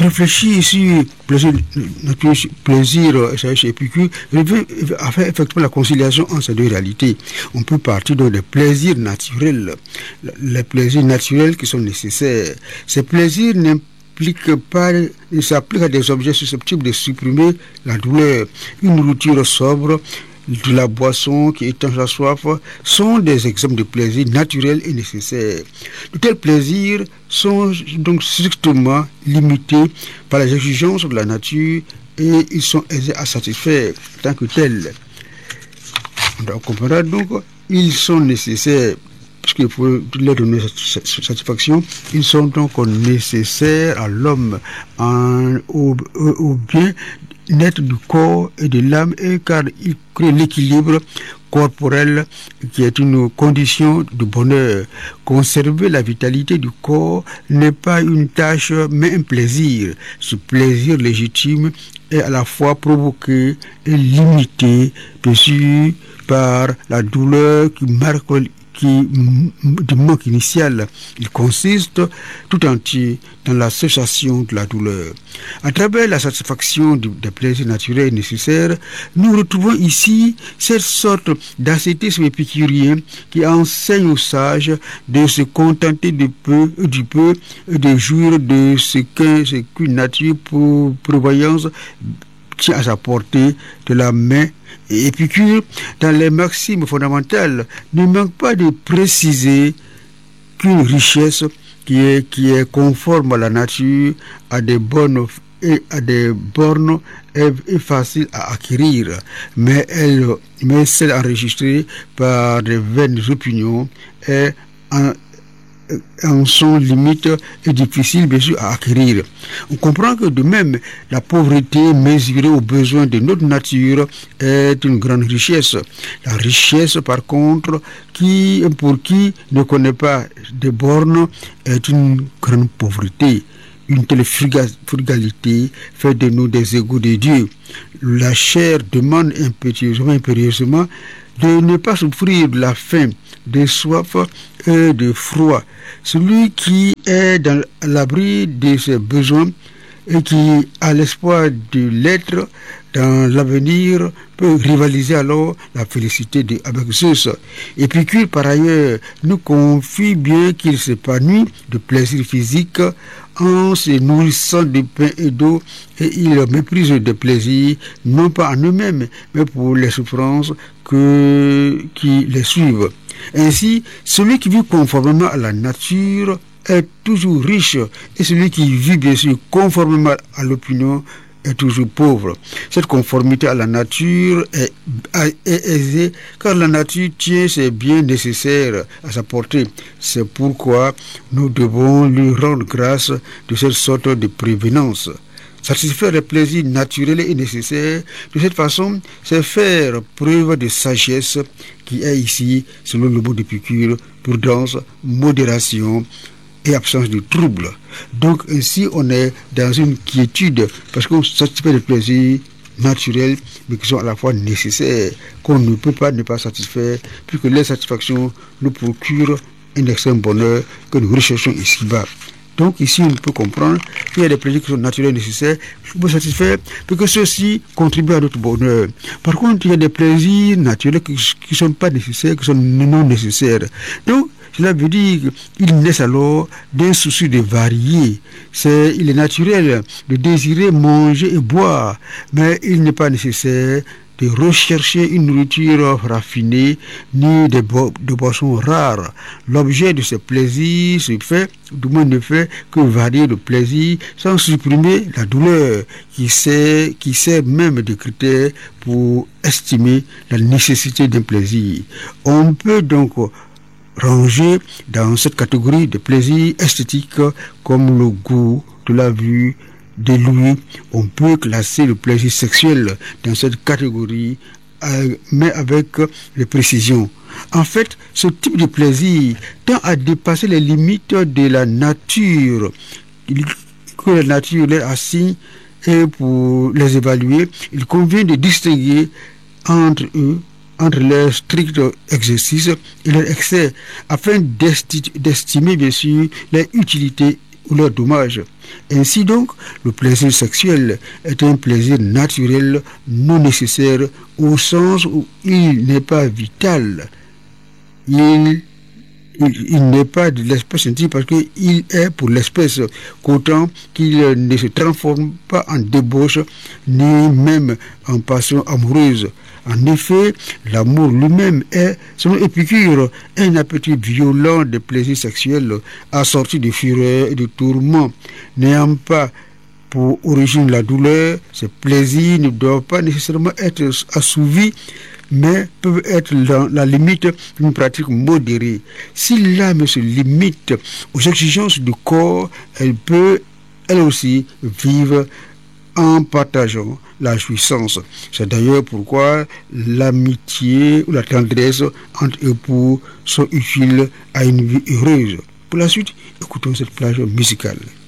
réfléchir sur plaisir chez Épicure revient à faire effectivement la conciliation entre ces deux réalités. On peut partir dans des plaisirs naturels, les plaisirs naturels qui sont nécessaires. Ces plaisirs s'appliquent à des objets susceptibles de supprimer la douleur. Une nourriture sobre, de la boisson qui étanche la soif sont des exemples de plaisirs naturels et nécessaires. De tels plaisirs sont donc strictement limités par les exigences de la nature et ils sont aisés à satisfaire en tant que tels. On comprendra donc ils sont nécessaires puisqu'il faut leur donner satisfaction. Ils sont donc nécessaires à l'homme au bien net du corps et de l'âme, et car il crée l'équilibre corporel qui est une condition de bonheur. Conserver la vitalité du corps n'est pas une tâche mais un plaisir. Ce plaisir légitime est à la fois provoqué et limité dessus par la douleur qui marque du manque initial. Il consiste tout entier dans la cessation de la douleur. À travers la satisfaction des plaisirs naturels nécessaires, nous retrouvons ici cette sorte d'ascétisme épicurien qui enseigne aux sages de se contenter du peu et de jouir de ce qu'une nature pour prévoyance tient à sa portée de la main. Et Épicure, dans les maximes fondamentales, ne manque pas de préciser qu'une richesse qui est conforme à la nature, à des bornes est facile à acquérir, mais celle enregistrée par des vaines opinions est en son limite et difficile bien sûr à acquérir. On comprend que de même la pauvreté mesurée aux besoins de notre nature est une grande richesse. La richesse par contre pour qui ne connaît pas de bornes est une grande pauvreté. Une telle frugalité fait de nous des égaux de Dieu. La chair demande impérieusement de ne pas souffrir de la faim, de soif et de froid. Celui qui est dans l'abri de ses besoins et qui a l'espoir de l'être dans l'avenir peut rivaliser alors la félicité avec Zeus. Épicure, par ailleurs, nous confie bien qu'il s'épanouit de plaisir physique en se nourrissant de pain et d'eau, et il méprise des plaisirs, non pas en eux-mêmes, mais pour les souffrances qui les suivent. Ainsi, celui qui vit conformément à la nature est toujours riche, et celui qui vit bien sûr conformément à l'opinion est toujours pauvre. Cette conformité à la nature est aisée, car la nature tient ses biens nécessaires à sa portée. C'est pourquoi nous devons lui rendre grâce de cette sorte de prévenance. Satisfaire les plaisirs naturels et nécessaires de cette façon, c'est faire preuve de sagesse qui est ici, selon le mot d'Épicure, prudence, modération et absence de trouble. Donc ainsi on est dans une quiétude parce qu'on satisfait les plaisirs naturels mais qui sont à la fois nécessaires, qu'on ne peut pas ne pas satisfaire puisque les satisfactions nous procurent un extrême bonheur que nous recherchons ici-bas. Donc ici on peut comprendre qu'il y a des plaisirs qui sont naturels et nécessaires pour satisfaire, parce que ceux-ci contribuent à notre bonheur. Par contre, il y a des plaisirs naturels qui ne sont pas nécessaires, qui sont non nécessaires. Donc cela veut dire qu'ils naissent alors d'un souci de varier. Il est naturel de désirer manger et boire, mais il n'est pas nécessaire de rechercher une nourriture raffinée ni de boissons rares. L'objet de ces plaisirs ne fait que varier le plaisir sans supprimer la douleur qui sert même de critère pour estimer la nécessité d'un plaisir. On peut donc ranger dans cette catégorie de plaisirs esthétiques comme le goût de la vue, de l'ouïe. On peut classer le plaisir sexuel dans cette catégorie, mais avec précision. En fait, ce type de plaisir tend à dépasser les limites de la nature que la nature leur assigne, et pour les évaluer, il convient de distinguer entre leur strict exercice et leur excès, afin d'estimer bien sûr leur utilité ou leurs dommages. Ainsi donc, le plaisir sexuel est un plaisir naturel, non nécessaire, au sens où il n'est pas vital. Il n'est pas de l'espèce intime parce qu'il est pour l'espèce, qu'autant qu'il ne se transforme pas en débauche, ni même en passion amoureuse. En effet, l'amour lui-même est, selon Épicure, un appétit violent de plaisir sexuel assorti de fureur et de tourment. N'ayant pas pour origine la douleur, ces plaisirs ne doivent pas nécessairement être assouvis, mais peuvent être dans la limite d'une pratique modérée. Si l'âme se limite aux exigences du corps, elle peut, elle aussi, vivre en partageant la jouissance. C'est d'ailleurs pourquoi l'amitié ou la tendresse entre époux sont utiles à une vie heureuse. Pour la suite, écoutons cette plage musicale.